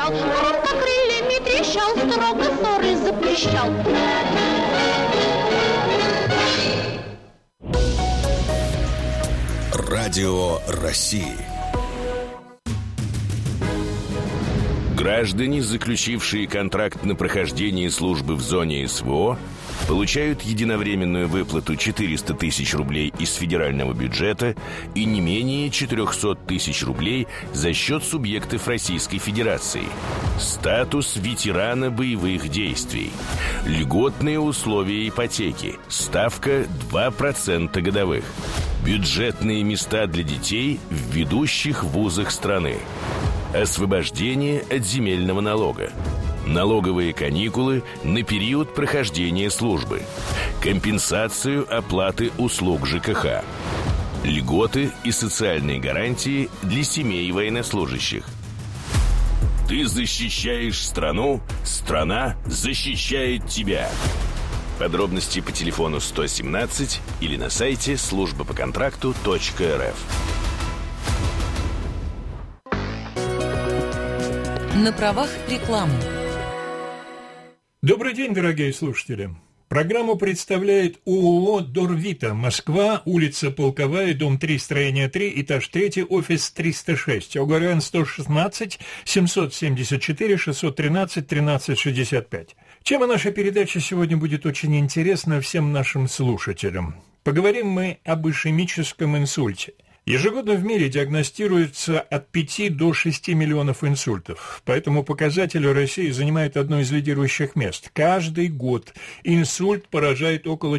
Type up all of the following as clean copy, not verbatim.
кричал, громко крыльями трещал, строго ссоры запрещал. Радио России. Граждане, заключившие контракт на прохождение службы в зоне СВО, получают единовременную выплату 400 тысяч рублей из федерального бюджета и не менее 400 тысяч рублей за счет субъектов Российской Федерации. Статус ветерана боевых действий. Льготные условия ипотеки. Ставка 2% годовых. Бюджетные места для детей в ведущих вузах страны. Освобождение от земельного налога. Налоговые каникулы на период прохождения службы. Компенсацию оплаты услуг ЖКХ. Льготы и социальные гарантии для семей военнослужащих. Ты защищаешь страну, страна защищает тебя. Подробности по телефону 117 или на сайте службапоконтракту.рф. На правах рекламы. Добрый день, дорогие слушатели. Программу представляет ООО «Дорвита», Москва, улица Полковая, дом 3, строение 3, этаж 3, офис 306, ОГРН 116 774 613 1365. Тема нашей передачи сегодня будет очень интересна всем нашим слушателям. Поговорим мы об ишемическом инсульте. Ежегодно в мире диагностируется от 5 до 6 миллионов инсультов. По этому показателю Россия занимает одно из лидирующих мест. Каждый год инсульт поражает около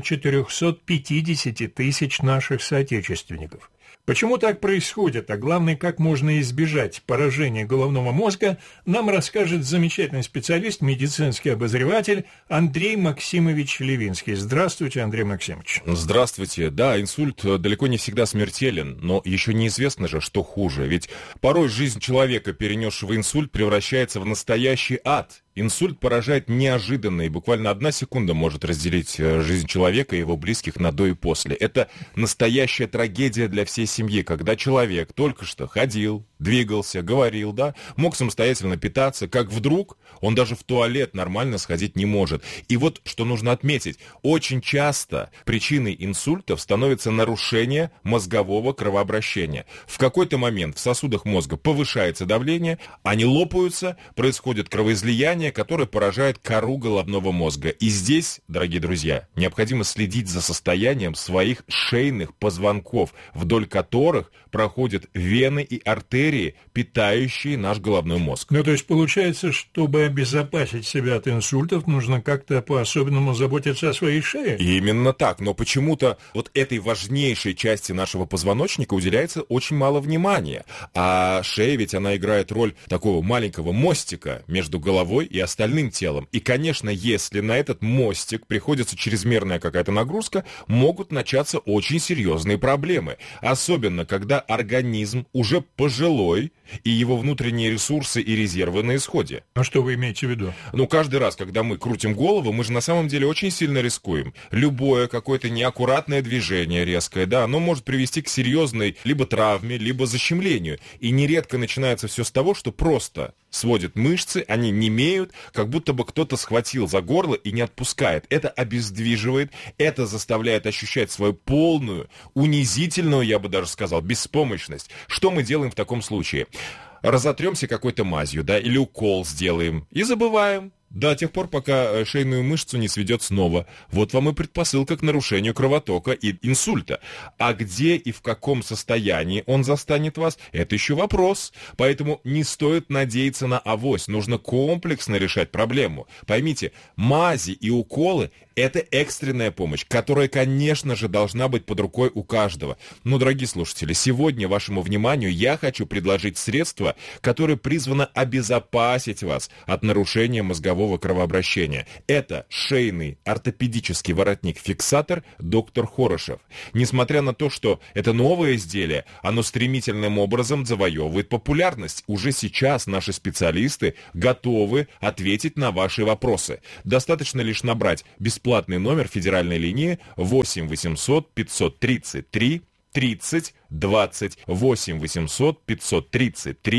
450 тысяч наших соотечественников. Почему так происходит, а главное, как можно избежать поражения головного мозга, нам расскажет замечательный специалист, медицинский обозреватель Андрей Максимович Левинский. Здравствуйте, Андрей Максимович. Здравствуйте. Да, инсульт далеко не всегда смертелен, но еще неизвестно же, что хуже. Ведь порой жизнь человека, перенесшего инсульт, превращается в настоящий ад. Инсульт поражает неожиданно, и буквально 1 секунда может разделить жизнь человека и его близких на до и после. Это настоящая трагедия для всей семьи, когда человек только что ходил, двигался, говорил, да, мог самостоятельно питаться, как вдруг он даже в туалет нормально сходить не может. И вот что нужно отметить, очень часто причиной инсультов становится нарушение мозгового кровообращения. В какой-то момент в сосудах мозга повышается давление, они лопаются, происходит кровоизлияние, которое поражает кору головного мозга. И здесь, дорогие друзья, необходимо следить за состоянием своих шейных позвонков, вдоль которых проходят вены и артерии, питающие наш головной мозг. Ну, то есть получается, чтобы обезопасить себя от инсультов, нужно как-то по-особенному заботиться о своей шее? Именно так, но почему-то вот этой важнейшей части нашего позвоночника уделяется очень мало внимания. А шея ведь она играет роль такого маленького мостика между головой и остальным телом. И, конечно, если на этот мостик приходится чрезмерная какая-то нагрузка, могут начаться очень серьезные проблемы. Особенно, когда организм уже пожилой, и его внутренние ресурсы и резервы на исходе. А что вы имеете в виду? Ну, каждый раз, когда мы крутим голову, мы же на самом деле очень сильно рискуем. Любое какое-то неаккуратное движение резкое, да, оно может привести к серьезной либо травме, либо защемлению. И нередко начинается все с того, что просто сводят мышцы, они немеют, как будто бы кто-то схватил за горло и не отпускает. Это обездвиживает, это заставляет ощущать свою полную, унизительную, я бы даже сказал, беспомощность. Что мы делаем в таком случае? Разотремся какой-то мазью, да, или укол сделаем и забываем. До тех пор, пока шейную мышцу не сведет снова. Вот вам и предпосылка к нарушению кровотока и инсульта. А где и в каком состоянии он застанет вас, это еще вопрос. Поэтому не стоит надеяться на авось. Нужно комплексно решать проблему. Поймите, мази и уколы – это экстренная помощь, которая, конечно же, должна быть под рукой у каждого. Но, дорогие слушатели, сегодня вашему вниманию я хочу предложить средство, которое призвано обезопасить вас от нарушения мозгового кровообращения. Это шейный ортопедический воротник-фиксатор «Доктор Хорошев». Несмотря на то, что это новое изделие, оно стремительным образом завоевывает популярность. Уже сейчас наши специалисты готовы ответить на ваши вопросы. Достаточно лишь набрать бесплатный номер федеральной линии 8 800 533 30 20 8 800 533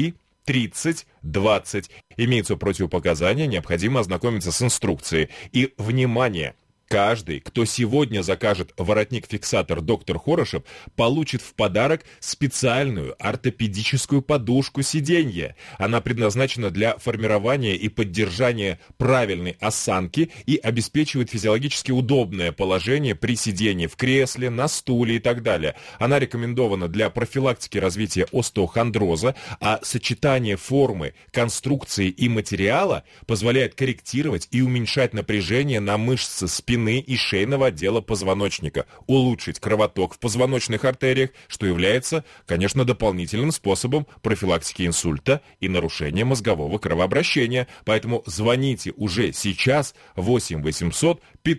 30-20. Имеются противопоказания, необходимо ознакомиться с инструкцией. И, внимание! Каждый, кто сегодня закажет воротник-фиксатор «Доктор Хорошев», получит в подарок специальную ортопедическую подушку сиденья. Она предназначена для формирования и поддержания правильной осанки и обеспечивает физиологически удобное положение при сидении в кресле, на стуле и так далее. Она рекомендована для профилактики развития остеохондроза, а сочетание формы, конструкции и материала позволяет корректировать и уменьшать напряжение на мышцы спины и шейного отдела позвоночника, улучшить кровоток в позвоночных артериях, что является, конечно, дополнительным способом профилактики инсульта и нарушения мозгового кровообращения. Поэтому звоните уже сейчас 8 800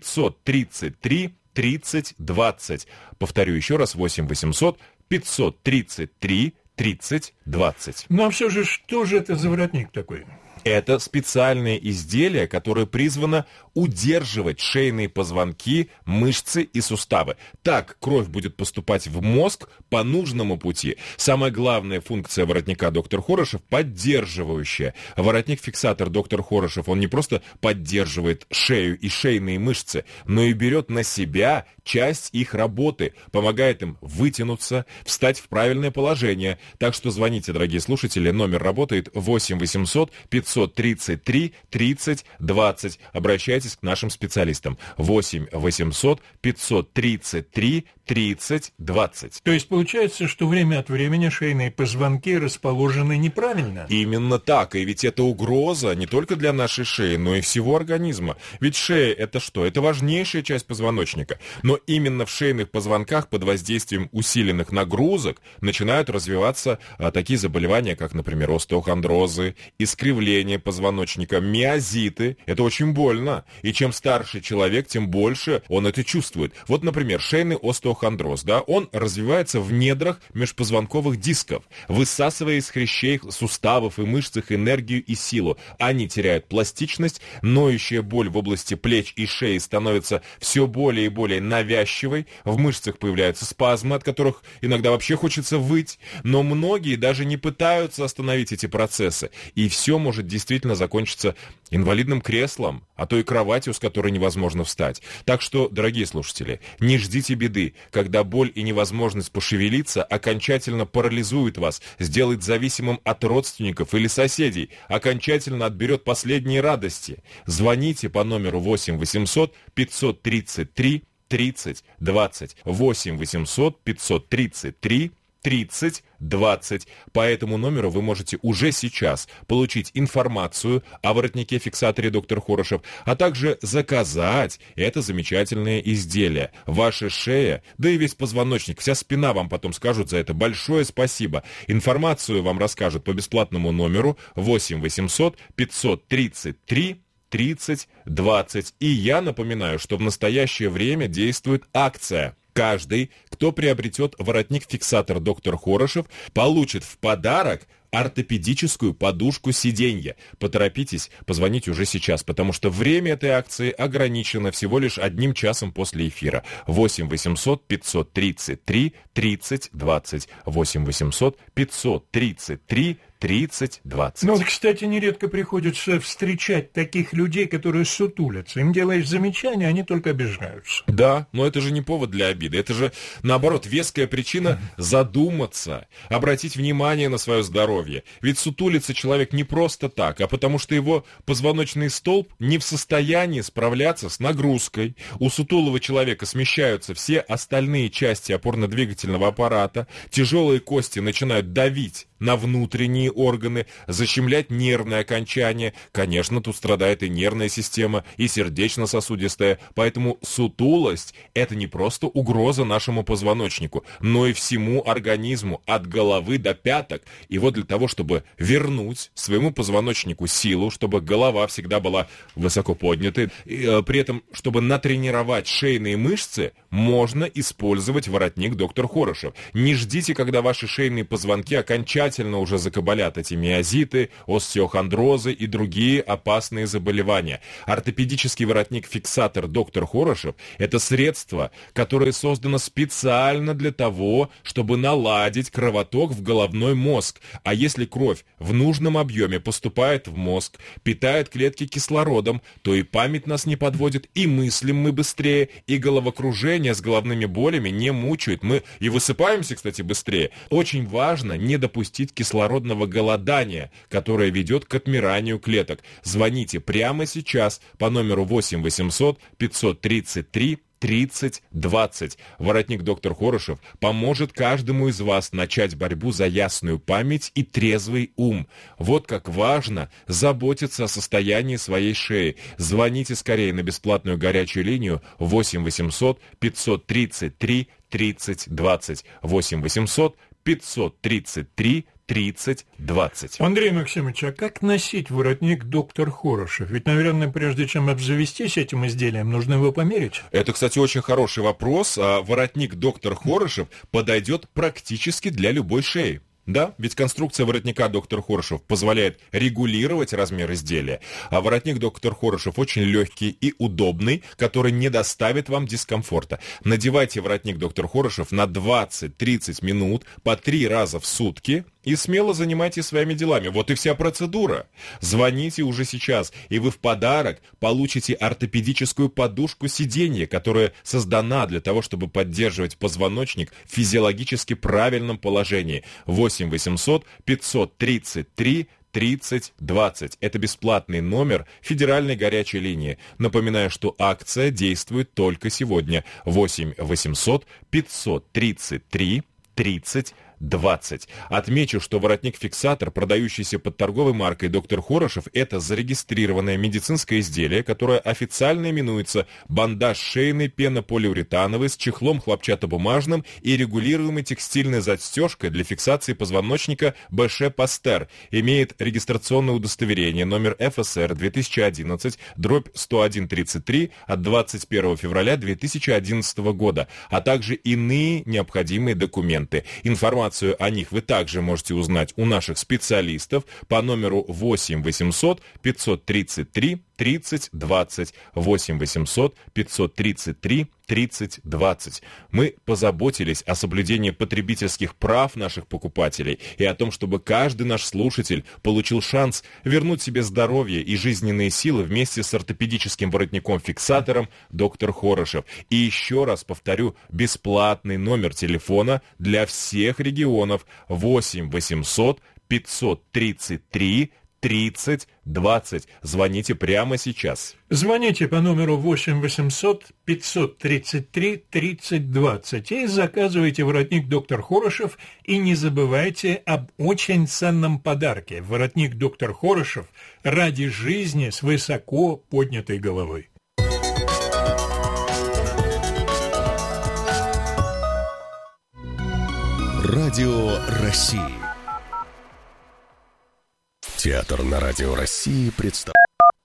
533 30 20. Повторю еще раз, 8 800 533 30 20. Ну а все же, что же это за воротник такой? Это специальное изделие, которое призвано удерживать шейные позвонки, мышцы и суставы. Так кровь будет поступать в мозг по нужному пути. Самая главная функция воротника «Доктор Хорошев» – поддерживающая. Воротник-фиксатор «Доктор Хорошев», он не просто поддерживает шею и шейные мышцы, но и берет на себя часть их работы, помогает им вытянуться, встать в правильное положение. Так что звоните, дорогие слушатели, номер работает 8 800 533 30 20. Обращайтесь к нашим специалистам. 8 800 533 30 20. То есть получается, что время от времени шейные позвонки расположены неправильно? Именно так. И ведь это угроза не только для нашей шеи, но и всего организма. Ведь шея — это что? Это важнейшая часть позвоночника. Но именно в шейных позвонках под воздействием усиленных нагрузок начинают развиваться такие заболевания, как, например, остеохондрозы, искривление позвоночника, миозиты. Это очень больно. И чем старше человек, тем больше он это чувствует. Вот, например, шейный остеохондроз, да, он развивается в недрах межпозвонковых дисков, высасывая из хрящей, суставов и мышц их энергию и силу. Они теряют пластичность, ноющая боль в области плеч и шеи становится все более и более навязчивой, в мышцах появляются спазмы, от которых иногда вообще хочется выть, но многие даже не пытаются остановить эти процессы, и все может действительно закончиться инвалидным креслом, а то и кроватью, с которой невозможно встать. Так что, дорогие слушатели, не ждите беды, когда боль и невозможность пошевелиться окончательно парализует вас, сделает зависимым от родственников или соседей, окончательно отберет последние радости. Звоните по номеру 8 800 533 30 20. 8 800 533 30 20. По этому номеру вы можете уже сейчас получить информацию о воротнике-фиксаторе «Доктор Хорошев», а также заказать это замечательное изделие. Ваша шея, да и весь позвоночник, вся спина вам потом скажут за это большое спасибо. Информацию вам расскажут по бесплатному номеру 8 800 533 30 20. И я напоминаю, что в настоящее время действует акция. Каждый, кто приобретет воротник-фиксатор «Доктор Хорошев», получит в подарок ортопедическую подушку сиденья. Поторопитесь, позвоните уже сейчас, потому что время этой акции ограничено всего лишь 1 часом после эфира. 8 800 533 30 20. 8 800 533 30 20. Ну, вот, кстати, нередко приходится встречать таких людей, которые сутулятся. Им делаешь замечания, они только обижаются. Да, но это же не повод для обиды. Это же, наоборот, веская причина задуматься, обратить внимание на свое здоровье. Ведь сутулится человек не просто так, а потому что его позвоночный столб не в состоянии справляться с нагрузкой. У сутулого человека смещаются все остальные части опорно-двигательного аппарата, тяжелые кости начинают давить на внутренние органы, защемлять нервные окончания. Конечно, тут страдает и нервная система, и сердечно-сосудистая. Поэтому сутулость – это не просто угроза нашему позвоночнику, но и всему организму от головы до пяток. И вот для того, чтобы вернуть своему позвоночнику силу, чтобы голова всегда была высоко поднятой, и, при этом, чтобы натренировать шейные мышцы, можно использовать воротник «Доктор Хорошев». Не ждите, когда ваши шейные позвонки окончательно уже закабалят эти миозиты, остеохондрозы и другие опасные заболевания. Ортопедический воротник-фиксатор «Доктор Хорошев» – это средство, которое создано специально для того, чтобы наладить кровоток в головной мозг. А если кровь в нужном объеме поступает в мозг, питает клетки кислородом, то и память нас не подводит, и мыслим мы быстрее, и головокружение с головными болями не мучает. Мы и высыпаемся, кстати, быстрее. Очень важно не допустить кислородного голодания, которое ведет к отмиранию клеток. Звоните прямо сейчас по номеру 8 800 533 30-20. Воротник «Доктор Хорошев» поможет каждому из вас начать борьбу за ясную память и трезвый ум. Вот как важно заботиться о состоянии своей шеи. Звоните скорее на бесплатную горячую линию 8 800 533 30-20. 8 800 533 30-20. Андрей Максимович, а как носить воротник «Доктор Хорошев»? Ведь, наверное, прежде чем обзавестись этим изделием, нужно его померить. Это, кстати, очень хороший вопрос. Воротник «Доктор Хорошев» подойдет практически для любой шеи. Да, ведь конструкция воротника «Доктор Хорошев» позволяет регулировать размер изделия, а воротник «Доктор Хорошев» очень легкий и удобный, который не доставит вам дискомфорта. Надевайте воротник «Доктор Хорошев» на 20-30 минут по 3 раза в сутки и смело занимайтесь своими делами. Вот и вся процедура. Звоните уже сейчас, и вы в подарок получите ортопедическую подушку сиденья, которая создана для того, чтобы поддерживать позвоночник в физиологически правильном положении. 8 800 533 30-20. Это бесплатный номер федеральной горячей линии. Напоминаю, что акция действует только сегодня. 8 800 533 30-20. Отмечу, что воротник-фиксатор, продающийся под торговой маркой «Доктор Хорошев», это зарегистрированное медицинское изделие, которое официально именуется бандаж шейный пенополиуретановый с чехлом хлопчатобумажным и регулируемой текстильной застежкой для фиксации позвоночника БШ Пастер. Имеет регистрационное удостоверение номер ФСР 2011/10133 от 21 февраля 2011 года, а также иные необходимые документы. Информацию о них вы также можете узнать у наших специалистов по номеру 8 800 533 30-20. 8 800 533 30-20. Мы позаботились о соблюдении потребительских прав наших покупателей и о том, чтобы каждый наш слушатель получил шанс вернуть себе здоровье и жизненные силы вместе с ортопедическим воротником-фиксатором «Доктор Хорошев». И еще раз повторю, бесплатный номер телефона для всех регионов 8 800 533 30-20. Звоните прямо сейчас. Звоните по номеру 8 800 533 30-20 и заказывайте воротник «Доктор Хорошев». И не забывайте об очень ценном подарке. Воротник «Доктор Хорошев» ради жизни с высоко поднятой головой. Радио России. Театр на Радио России представляет.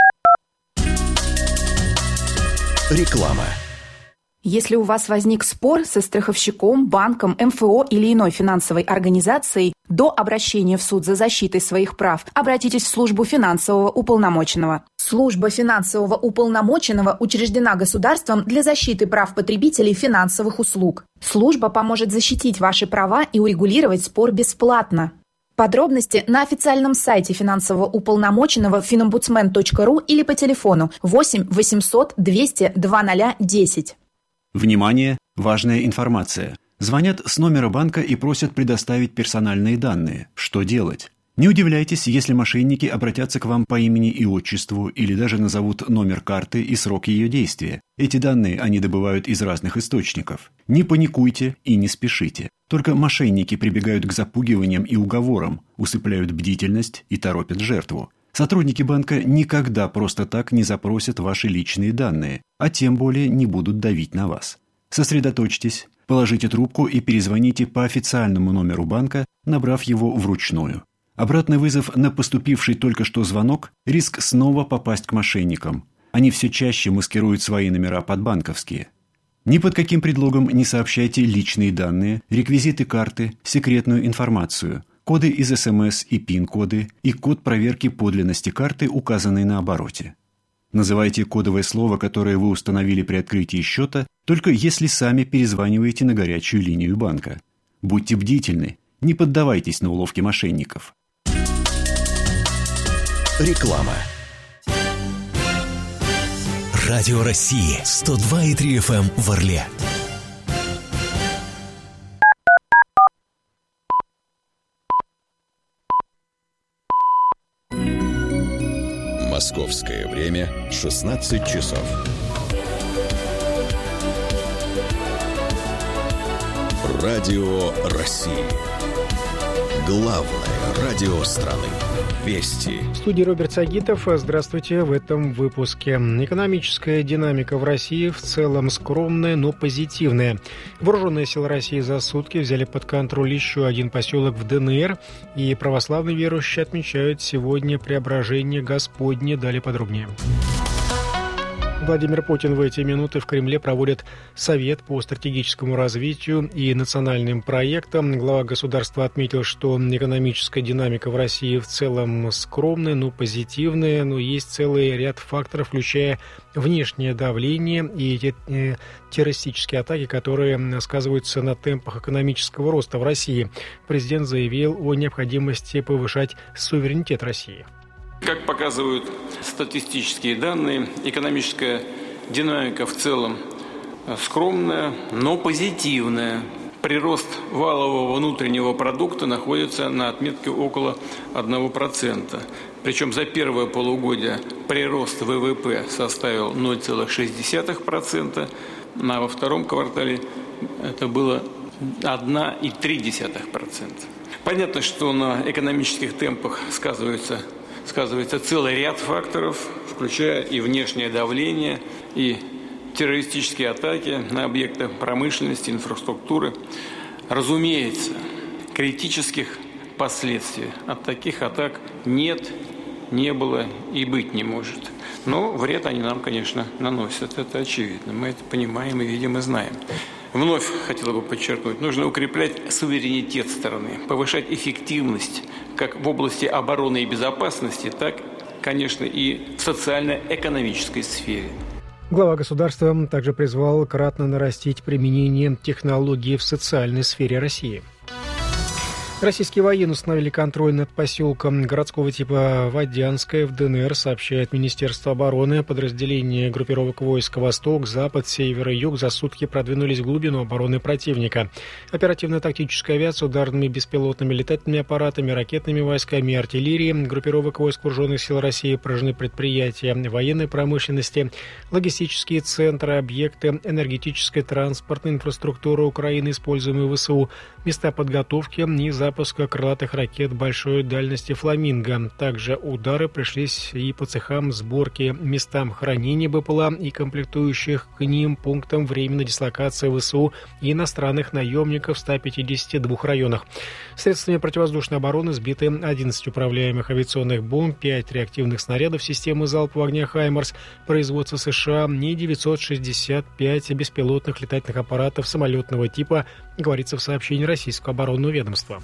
Реклама. Если у вас возник спор со страховщиком, банком, МФО или иной финансовой организацией, до обращения в суд за защитой своих прав обратитесь в службу финансового уполномоченного. Служба финансового уполномоченного учреждена государством для защиты прав потребителей финансовых услуг. Служба поможет защитить ваши права и урегулировать спор бесплатно. Подробности на официальном сайте финансового уполномоченного finombudsman.ru или по телефону 8 800 200 2010. Внимание! Важная информация. Звонят с номера банка и просят предоставить персональные данные. Что делать? Не удивляйтесь, если мошенники обратятся к вам по имени и отчеству или даже назовут номер карты и срок ее действия. Эти данные они добывают из разных источников. Не паникуйте и не спешите. Только мошенники прибегают к запугиваниям и уговорам, усыпляют бдительность и торопят жертву. Сотрудники банка никогда просто так не запросят ваши личные данные, а тем более не будут давить на вас. Сосредоточьтесь, положите трубку и перезвоните по официальному номеру банка, набрав его вручную. Обратный вызов на поступивший только что звонок – риск снова попасть к мошенникам. Они все чаще маскируют свои номера под банковские. Ни под каким предлогом не сообщайте личные данные, реквизиты карты, секретную информацию, коды из СМС и ПИН-коды и код проверки подлинности карты, указанный на обороте. Называйте кодовое слово, которое вы установили при открытии счета, только если сами перезваниваете на горячую линию банка. Будьте бдительны, не поддавайтесь на уловки мошенников. Реклама. Радио России 102,3 FM в Орле. Московское время 16 часов. Радио России. Главное радио страны. Вести. В студии Роберт Сагитов. Здравствуйте. В этом выпуске. Экономическая динамика в России в целом скромная, но позитивная. Вооруженные силы России за сутки взяли под контроль еще один поселок в ДНР. И православные верующие отмечают сегодня преображение Господне. Далее подробнее. Владимир Путин в эти минуты в Кремле проводит совет по стратегическому развитию и национальным проектам. Глава государства отметил, что экономическая динамика в России в целом скромная, но позитивная, но есть целый ряд факторов, включая внешнее давление и террористические атаки, которые сказываются на темпах экономического роста в России. Президент заявил о необходимости повышать суверенитет России. Как показывают статистические данные, экономическая динамика в целом скромная, но позитивная. Прирост валового внутреннего продукта находится на отметке около 1%. Причем за первое полугодие прирост ВВП составил 0,6%, а во втором квартале это было 1,3%. Понятно, что на экономических темпах сказывается целый ряд факторов, включая и внешнее давление, и террористические атаки на объекты промышленности, инфраструктуры. Разумеется, критических последствий от таких атак нет, не было и быть не может. Но вред они нам, конечно, наносят, это очевидно. Мы это понимаем и видим и знаем. Вновь хотел бы подчеркнуть, нужно укреплять суверенитет страны, повышать эффективность как в области обороны и безопасности, так, конечно, и в социально-экономической сфере. Глава государства также призвал кратно нарастить применение технологий в социальной сфере России. Российские военные установили контроль над поселком городского типа Водянское в ДНР, сообщает Министерство обороны. Подразделения группировок войск Восток, Запад, Север и Юг за сутки продвинулись в глубину обороны противника. Оперативно-тактическая авиация, ударными беспилотными летательными аппаратами, ракетными войсками и артиллерией группировок войск Вооруженных сил России поражены предприятия военной промышленности, логистические центры, объекты энергетической, транспортной инфраструктуры Украины, используемые ВСУ, места подготовки и запуска крылатых ракет большой дальности «Фламинго». Также удары пришлись и по цехам сборки, местам хранения БПЛА и комплектующих к ним, пунктам временной дислокации ВСУ и иностранных наемников в 152 районах. Средствами противовоздушной обороны сбиты 11 управляемых авиационных бомб, 5 реактивных снарядов системы залпового огня «Хаймарс» производства США и 965 беспилотных летательных аппаратов самолетного типа, говорится в сообщении Российского оборонного ведомства.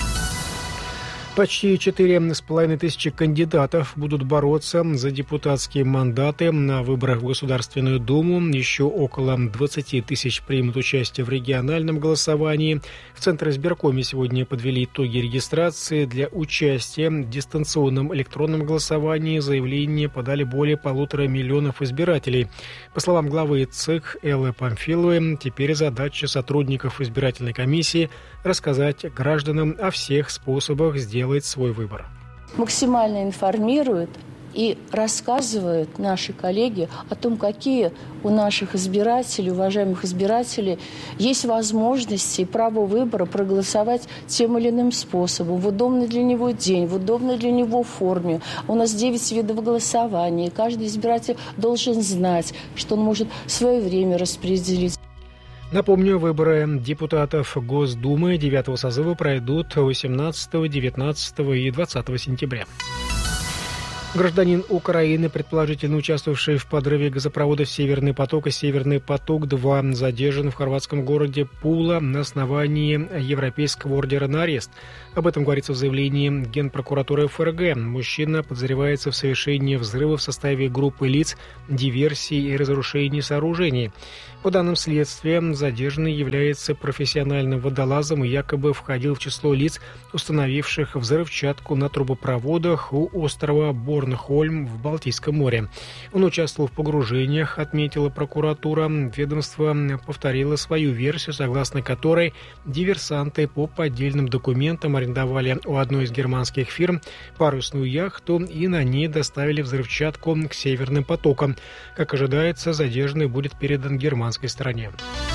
Почти 4500 кандидатов будут бороться за депутатские мандаты на выборах в Государственную Думу. Еще около 20 тысяч примут участие в региональном голосовании. В Центре избиркоме сегодня подвели итоги регистрации. Для участия в дистанционном электронном голосовании заявление подали более 1,5 миллиона избирателей. По словам главы ЦИК Эллы Памфиловой, теперь задача сотрудников избирательной комиссии рассказать гражданам о всех способах сделать свой выбор. Максимально информируют и рассказывают наши коллеги о том, какие у наших избирателей, уважаемых избирателей, есть возможности и право выбора проголосовать тем или иным способом, в удобный для него день, в удобной для него форме. У нас 9 видов голосования, и каждый избиратель должен знать, что он может свое время распределить. Напомню, выборы депутатов Госдумы 9-го созыва пройдут 18, 19 и 20 сентября. Гражданин Украины, предположительно участвовавший в подрыве газопроводов «Северный поток» и «Северный поток-2», задержан в хорватском городе Пула на основании Европейского ордера на арест. Об этом говорится в заявлении Генпрокуратуры ФРГ. Мужчина подозревается в совершении взрыва в составе группы лиц, диверсии и разрушении сооружений. По данным следствия, задержанный является профессиональным водолазом и якобы входил в число лиц, установивших взрывчатку на трубопроводах у острова Борнхольм в Балтийском море. Он участвовал в погружениях, отметила прокуратура. Ведомство повторило свою версию, согласно которой диверсанты по поддельным документам арендовали у одной из германских фирм парусную яхту и на ней доставили взрывчатку к Северным потокам. Как ожидается, задержанный будет передан германской стороне.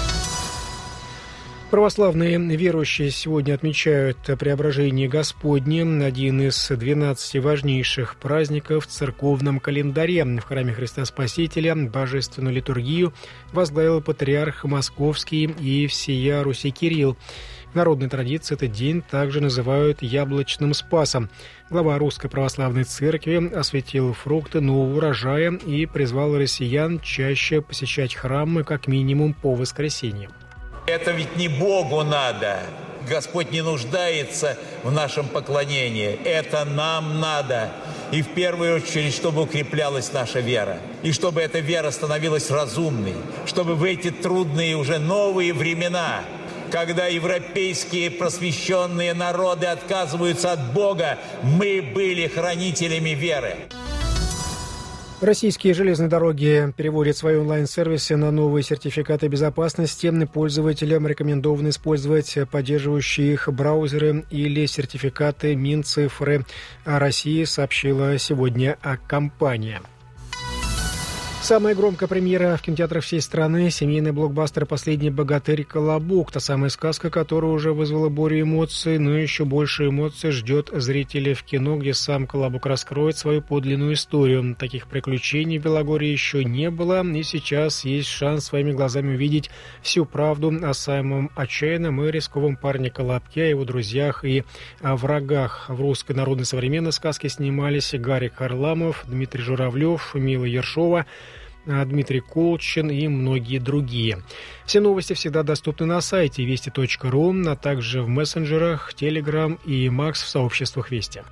Православные верующие сегодня отмечают Преображение Господне, один из 12 важнейших праздников в церковном календаре. В храме Христа Спасителя божественную литургию возглавил патриарх Московский и всея Руси Кирилл. В народной традиции этот день также называют Яблочным Спасом. Глава Русской Православной Церкви осветил фрукты нового урожая и призвал россиян чаще посещать храмы как минимум по воскресеньям. Это ведь не Богу надо. Господь не нуждается в нашем поклонении. Это нам надо. И в первую очередь, чтобы укреплялась наша вера. И чтобы эта вера становилась разумной. Чтобы в эти трудные уже новые времена, когда европейские просвещенные народы отказываются от Бога, мы были хранителями веры. Российские железные дороги переводят свои онлайн-сервисы на новые сертификаты безопасности. Пользователям рекомендовано использовать поддерживающие их браузеры или сертификаты Минцифры России, сообщила сегодня компания. Самая громкая премьера в кинотеатрах всей страны – семейный блокбастер «Последний богатырь. Колобок». Та самая сказка, которая уже вызвала бурю эмоций, но еще больше эмоций ждет зрителей в кино, где сам Колобок раскроет свою подлинную историю. Таких приключений в Белогорье еще не было, и сейчас есть шанс своими глазами увидеть всю правду о самом отчаянном и рисковом парне Колобке, о его друзьях и врагах. В русской народной современной сказке снимались Гарик Харламов, Дмитрий Журавлев, Мила Ершова, Дмитрий Колчин и многие другие. Все новости всегда доступны на сайте вести.ру, а также в мессенджерах, Telegram и Макс в сообществах Вести.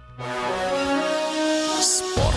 Спорт.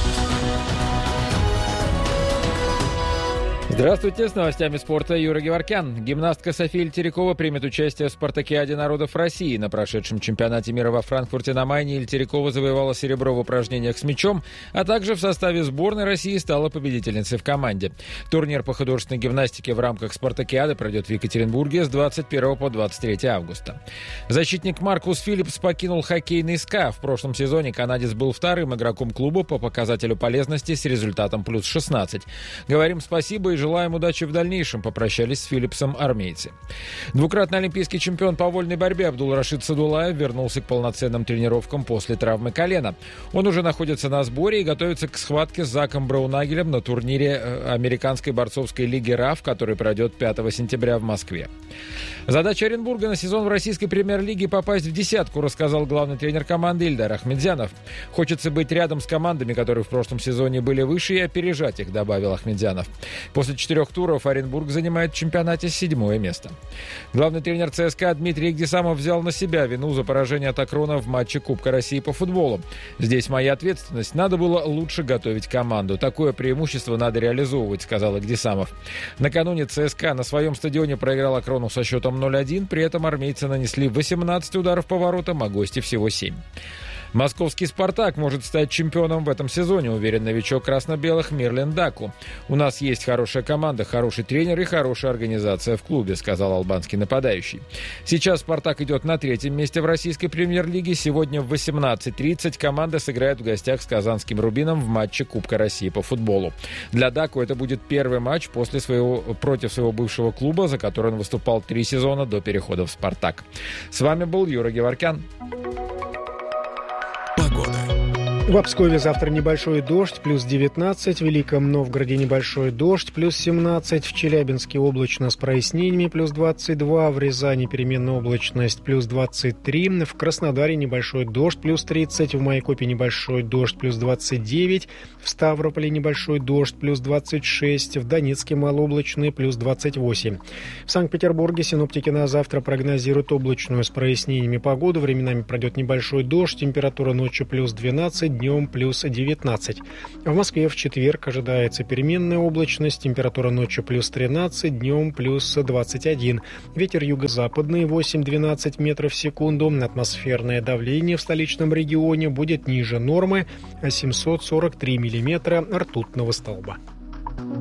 Здравствуйте, с новостями спорта Юра Геворкян. Гимнастка София Ильтерикова примет участие в «Спартакиаде народов России». На прошедшем чемпионате мира во Франкфурте на Майне Ильтерикова завоевала серебро в упражнениях с мячом, а также в составе сборной России стала победительницей в команде. Турнир по художественной гимнастике в рамках «Спартакиады» пройдет в Екатеринбурге с 21 по 23 августа. Защитник Маркус Филлипс покинул хоккейный СКА. В прошлом сезоне канадец был вторым игроком клуба по показателю полезности с результатом плюс 16. Говорим спасибо и желаем удачи в дальнейшем, попрощались с Филлипсом армейцы. Двукратный олимпийский чемпион по вольной борьбе Абдулрашид Садулаев вернулся к полноценным тренировкам после травмы колена. Он уже находится на сборе и готовится к схватке с Заком Браунагелем на турнире Американской борцовской лиги РАФ, который пройдет 5 сентября в Москве. Задача Оренбурга на сезон в российской премьер-лиге попасть в десятку, рассказал главный тренер команды Ильдар Ахмедзянов. Хочется быть рядом с командами, которые в прошлом сезоне были выше, и опережать их, добавил Ахмедзянов. После 4 туров Оренбург занимает в чемпионате 7-е место. Главный тренер ЦСКА Дмитрий Игдисамов взял на себя вину за поражение от Акрона в матче Кубка России по футболу. «Здесь моя ответственность. Надо было лучше готовить команду. Такое преимущество надо реализовывать», — сказал Игдисамов. Накануне ЦСКА на своем стадионе проиграл Акрону со счетом 0-1. При этом армейцы нанесли 18 ударов по воротам, а гости всего 7. Московский «Спартак» может стать чемпионом в этом сезоне, уверен новичок красно-белых Мирлен Даку. «У нас есть хорошая команда, хороший тренер и хорошая организация в клубе», — сказал албанский нападающий. Сейчас «Спартак» идет на 3-м месте в российской премьер-лиге. Сегодня в 18:30 команда сыграет в гостях с казанским «Рубином» в матче Кубка России по футболу. Для Даку это будет первый матч против своего бывшего клуба, за который он выступал 3 сезона до перехода в «Спартак». С вами был Юра Геворкян. Погода. В Пскове завтра небольшой дождь, плюс 19, в Великом Новгороде небольшой дождь, плюс 17, в Челябинске облачно с прояснениями, плюс 22, в Рязани переменная облачность, плюс 23, в Краснодаре небольшой дождь, плюс 30, в Майкопе небольшой дождь, плюс 29, в Ставрополе небольшой дождь, плюс 26, в Донецке малооблачный, плюс 28. В Санкт-Петербурге синоптики на завтра прогнозируют облачную с прояснениями погоду, временами пройдет небольшой дождь, температура ночью плюс 12, днем плюс 19. В Москве в четверг ожидается переменная облачность, температура ночью плюс 13, днем плюс 21. Ветер юго-западный 8-12 метров в секунду. Атмосферное давление в столичном регионе будет ниже нормы 743 миллиметра ртутного столба.